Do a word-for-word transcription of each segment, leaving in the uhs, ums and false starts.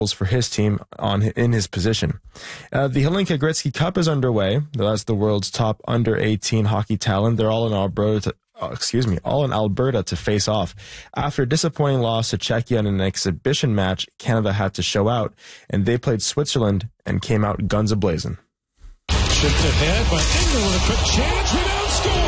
for his team on in his position. Uh, the Hlinka Gretzky Cup is underway. That's the world's top under eighteen hockey talent. They're all in Alberta. Uh, excuse me, all in Alberta to face off. After a disappointing loss to Czechia in an exhibition match, Canada had to show out, and they played Switzerland and came out guns a-blazing. Shipped ahead, but England with a quick chance, rebound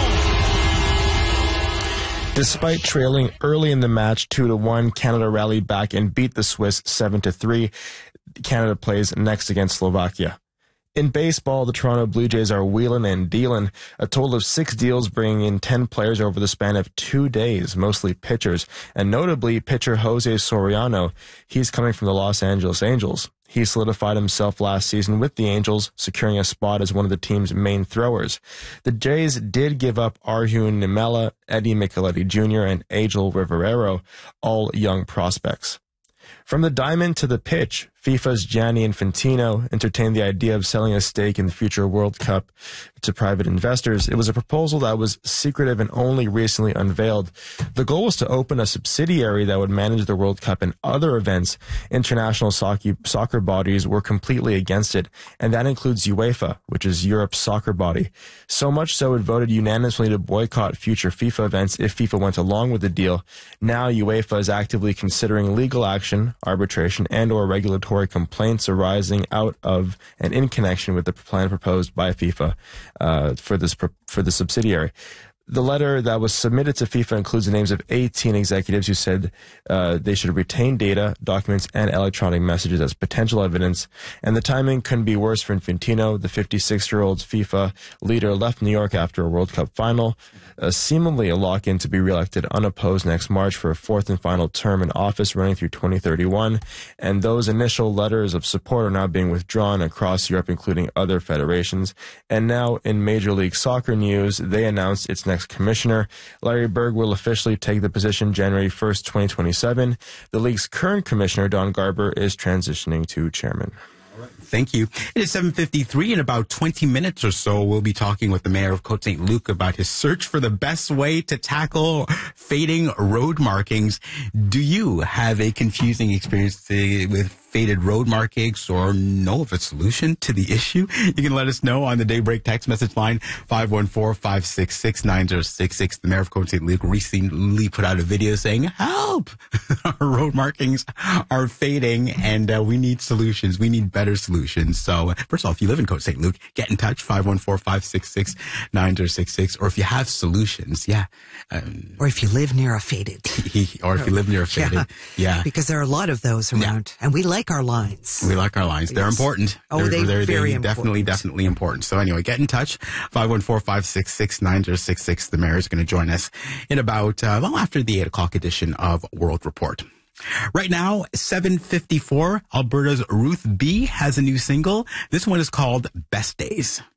score! Despite trailing early in the match two to one, Canada rallied back and beat the Swiss seven to three. Canada plays next against Slovakia. In baseball, the Toronto Blue Jays are wheeling and dealing. A total of six deals bringing in ten players over the span of two days, mostly pitchers. And notably, pitcher Jose Soriano, he's coming from the Los Angeles Angels. He solidified himself last season with the Angels, securing a spot as one of the team's main throwers. The Jays did give up Arjun Nimella, Eddie Micheletti Junior, and Angel Riverero, all young prospects. From the diamond to the pitch, FIFA's Gianni Infantino entertained the idea of selling a stake in the future World Cup to private investors. It was a proposal that was secretive and only recently unveiled. The goal was to open a subsidiary that would manage the World Cup and other events. International soccer bodies were completely against it, and that includes UEFA, which is Europe's soccer body. So much so it voted unanimously to boycott future FIFA events if FIFA went along with the deal. Now UEFA is actively considering legal action, arbitration, and or regulatory complaints arising out of and in connection with the plan proposed by FIFA uh, for this for the subsidiary. The letter that was submitted to FIFA includes the names of eighteen executives who said uh, they should retain data, documents, and electronic messages as potential evidence. And the timing couldn't be worse for Infantino. The fifty-six-year-old FIFA leader left New York after a World Cup final, uh, seemingly a lock-in to be reelected unopposed next March for a fourth and final term in office running through twenty thirty-one. And those initial letters of support are now being withdrawn across Europe, including other federations. And now in Major League Soccer news, they announced its next commissioner. Larry Berg will officially take the position January first, twenty twenty-seven. The league's current commissioner, Don Garber, is transitioning to chairman. Thank you. It is seven fifty-three. In about twenty minutes or so, we'll be talking with the mayor of Côte Saint Luc about his search for the best way to tackle fading road markings. Do you have a confusing experience with faded road markings or know of a solution to the issue? You can let us know on the Daybreak text message line five one four, five six six, nine zero six six. The mayor of Côte Saint Luc recently put out a video saying, help! Our road markings are fading and uh, we need solutions. We need better solutions. So first of all, if you live in Côte Saint Luc, get in touch, five one four, five six six, nine zero six six. Or if you have solutions, yeah. Um, or if you live near a faded. or if you live near a faded. Yeah. yeah. Because there are a lot of those around. Yeah. And we like our lines. We like our lines. They're yes. important. Oh, they're, they, they're, very they're important. Definitely, definitely important. So anyway, get in touch. five one four, five six six, nine zero six six. The mayor is going to join us in about, uh, well, after the eight o'clock edition of World Report. Right now, seven fifty-four, Alberta's Ruth B has a new single. This one is called Best Days.